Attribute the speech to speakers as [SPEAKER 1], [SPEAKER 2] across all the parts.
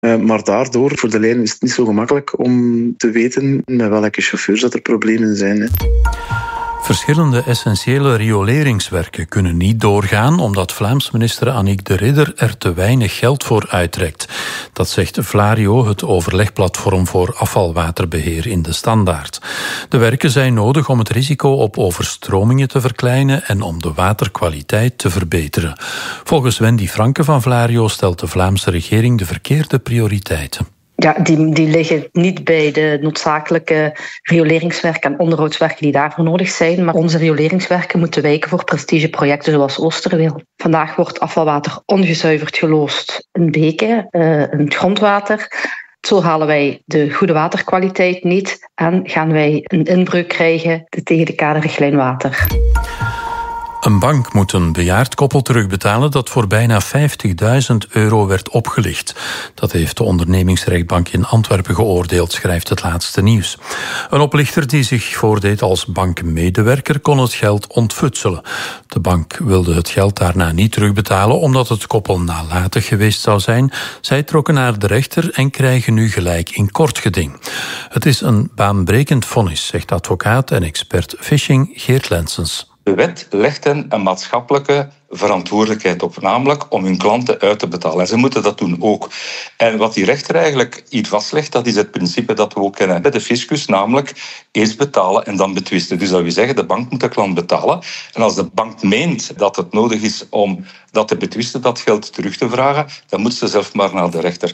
[SPEAKER 1] Maar daardoor, voor de lijn, is het niet zo gemakkelijk om te weten met welke chauffeurs dat er problemen zijn.
[SPEAKER 2] Verschillende essentiële rioleringswerken kunnen niet doorgaan omdat Vlaams minister Annick de Ridder er te weinig geld voor uittrekt. Dat zegt Vlario, het overlegplatform voor afvalwaterbeheer in de Standaard. De werken zijn nodig om het risico op overstromingen te verkleinen en om de waterkwaliteit te verbeteren. Volgens Wendy Franke van Vlario stelt de Vlaamse regering de verkeerde prioriteiten.
[SPEAKER 3] Ja, die liggen niet bij de noodzakelijke rioleringswerken en onderhoudswerken die daarvoor nodig zijn. Maar onze rioleringswerken moeten wijken voor prestigeprojecten zoals Oosterweel. Vandaag wordt afvalwater ongezuiverd geloosd in beken, in het grondwater. Zo halen wij de goede waterkwaliteit niet en gaan wij een inbreuk krijgen tegen de kaderrichtlijn water.
[SPEAKER 2] Een bank moet een bejaard koppel terugbetalen dat voor bijna €50.000 werd opgelicht. Dat heeft de ondernemingsrechtbank in Antwerpen geoordeeld, schrijft het laatste nieuws. Een oplichter die zich voordeed als bankmedewerker kon het geld ontfutselen. De bank wilde het geld daarna niet terugbetalen omdat het koppel nalatig geweest zou zijn. Zij trokken naar de rechter en krijgen nu gelijk in kort geding. Het is een baanbrekend vonnis, zegt advocaat en expert phishing Geert Lensens.
[SPEAKER 4] De wet legt hen een maatschappelijke verantwoordelijkheid op, namelijk om hun klanten uit te betalen. En ze moeten dat doen ook. En wat die rechter eigenlijk hier vastlegt, dat is het principe dat we ook kennen bij de fiscus, namelijk eerst betalen en dan betwisten. Dus dat wil zeggen, de bank moet de klant betalen. En als de bank meent dat het nodig is om dat te betwisten, dat geld terug te vragen, dan moet ze zelf maar naar de rechter.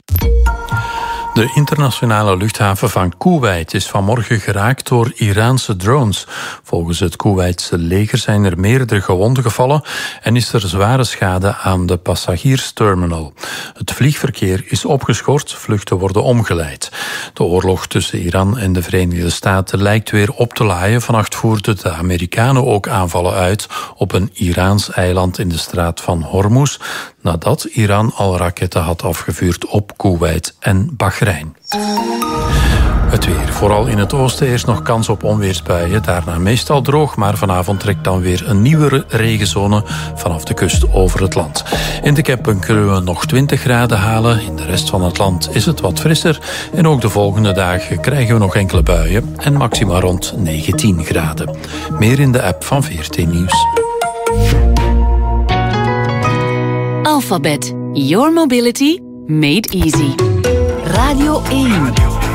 [SPEAKER 2] De internationale luchthaven van Koeweit is vanmorgen geraakt door Iraanse drones. Volgens het Koeweitse leger zijn er meerdere gewonden gevallen en is er zware schade aan de passagiersterminal. Het vliegverkeer is opgeschort, vluchten worden omgeleid. De oorlog tussen Iran en de Verenigde Staten lijkt weer op te laaien. Vannacht voerden de Amerikanen ook aanvallen uit op een Iraans eiland in de straat van Hormuz, nadat Iran al raketten had afgevuurd op Koeweit en Bahrein. Het weer. Vooral in het oosten eerst nog kans op onweersbuien. Daarna meestal droog, maar vanavond trekt dan weer een nieuwe regenzone vanaf de kust over het land. In de Kempen kunnen we nog 20 graden halen. In de rest van het land is het wat frisser. En ook de volgende dagen krijgen we nog enkele buien en maxima rond 19 graden. Meer in de app van VRT Nieuws.
[SPEAKER 5] Alphabet. Your mobility made easy. Radio 1.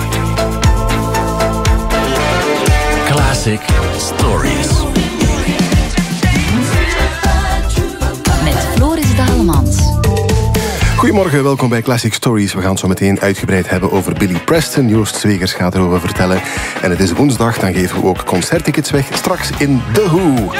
[SPEAKER 6] Classic Stories.
[SPEAKER 5] Met Floris Dalemans.
[SPEAKER 7] Goedemorgen, welkom bij Classic Stories. We gaan het zo meteen uitgebreid hebben over Billy Preston. Joost Zwegers gaat erover vertellen. En het is woensdag, dan geven we ook concerttickets weg. Straks in The Who.